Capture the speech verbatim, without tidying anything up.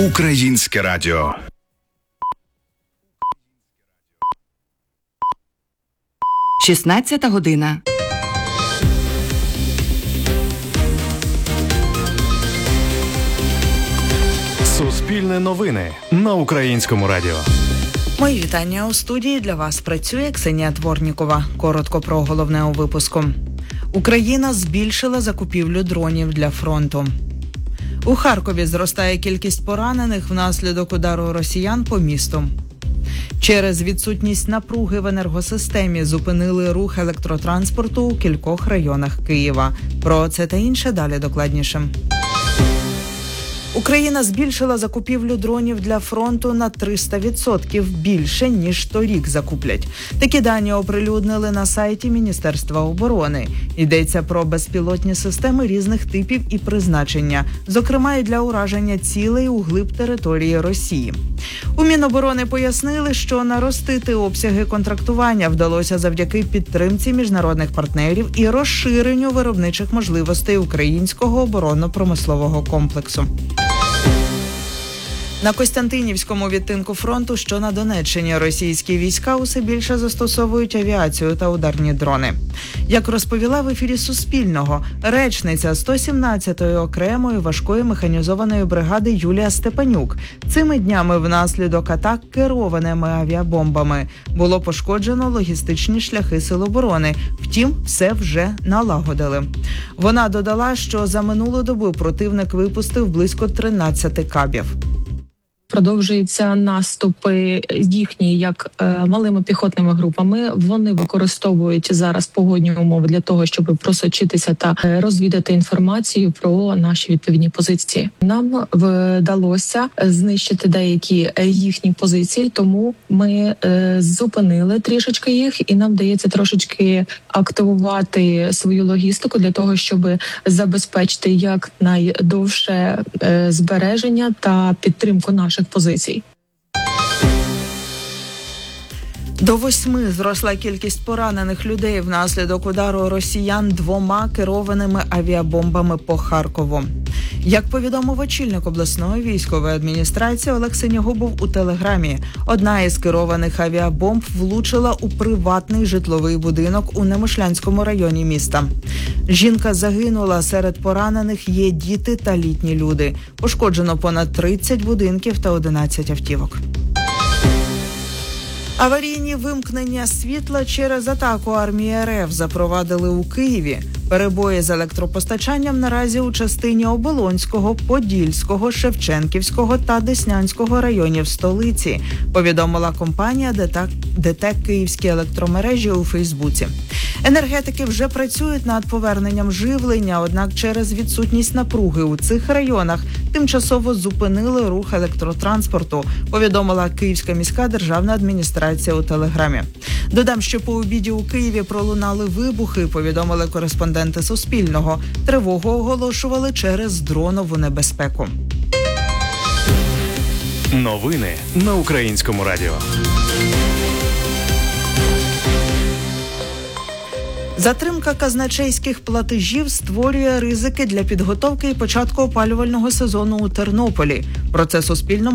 Українське радіо. шістнадцята година. Суспільне новини на Українському радіо. Мої вітання у студії. Для вас працює Ксенія Дворнікова. Коротко про головне у випуску. Україна збільшила закупівлю дронів для фронту. У Харкові зростає кількість поранених внаслідок удару росіян по місту. Через відсутність напруги в енергосистемі зупинили рух електротранспорту у кількох районах Києва. Про це та інше далі докладніше. Україна збільшила закупівлю дронів для фронту на триста відсотків більше, ніж торік закуплять. Такі дані оприлюднили на сайті Міністерства оборони. Йдеться про безпілотні системи різних типів і призначення, зокрема і для ураження цілей у глиб території Росії. У Міноборони пояснили, що наростити обсяги контрактування вдалося завдяки підтримці міжнародних партнерів і розширенню виробничих можливостей українського оборонно-промислового комплексу. На Костянтинівському відтинку фронту, що на Донеччині, російські війська усе більше застосовують авіацію та ударні дрони. Як розповіла в ефірі Суспільного, речниця сто сімнадцятої окремої важкої механізованої бригади Юлія Степанюк, цими днями внаслідок атак керованими авіабомбами було пошкоджено логістичні шляхи Сил оборони. Втім, все вже налагодили. Вона додала, що за минулу добу противник випустив близько тринадцяти кабів. Продовжуються наступи їхні як е, малими піхотними групами. Вони використовують зараз погодні умови для того, щоб просочитися та е, розвідати інформацію про наші відповідні позиції. Нам вдалося знищити деякі їхні позиції, тому ми е, зупинили трішечки їх, і нам вдається трошечки активувати свою логістику для того, щоб забезпечити якнайдовше е, збереження та підтримку наших позицій. До восьми зросла кількість поранених людей внаслідок удару росіян двома керованими авіабомбами по Харкову. Як повідомив очільник обласної військової адміністрації Олег Синягубов у Телеграмі, одна із керованих авіабомб влучила у приватний житловий будинок у Немишлянському районі міста. Жінка загинула, серед поранених є діти та літні люди. Пошкоджено понад тридцять будинків та одинадцять автівок. Аварійні вимкнення світла через атаку армії РФ запровадили у Києві. Перебої з електропостачанням наразі у частині Оболонського, Подільського, Шевченківського та Деснянського районів столиці, повідомила компанія ДТЕК «Київські електромережі» у Фейсбуці. Енергетики вже працюють над поверненням живлення, однак через відсутність напруги у цих районах тимчасово зупинили рух електротранспорту, повідомила Київська міська державна адміністрація у Телеграмі. Додам, що по обіді у Києві пролунали вибухи, повідомили кореспонденти Суспільного. Тривогу оголошували через дронову небезпеку. Новини на Українському радіо. Затримка казначейських платежів створює ризики для підготовки і початку опалювального сезону у Тернополі. Про це Суспільному